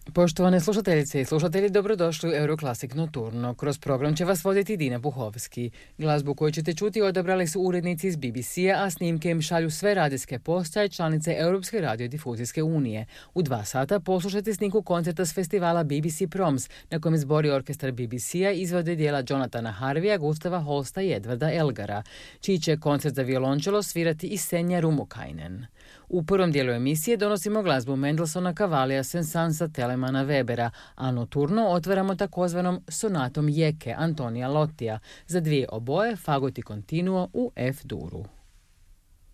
Poštovane slušateljice i slušatelji, dobrodošli u Euroclassic Nocturno. Kroz program će vas voditi Dina Buhovski. Glazbu koju ćete čuti odabrali su urednici iz BBC-a, a snimke im šalju sve radijske postaje članice Europske radiodifuzijske unije. U 2 sata poslušajte snimku koncerta s festivala BBC Proms, na kojem zbori orkestar BBC-a izvode dijela Jonathana Harveya, Gustava Holsta i Edvarda Elgara, čiji će koncert za violončelo svirati i Senja Rumokainen. U prvom dijelu emisije donosimo glazbu Mendelssohna, Cavallia, Saint-Saënsa, Telemana, Webera, a Nocturno otvaramo takozvanom sonatom Jeke Antonija Lottija za 2 oboje, fagot i continuo u F-duru.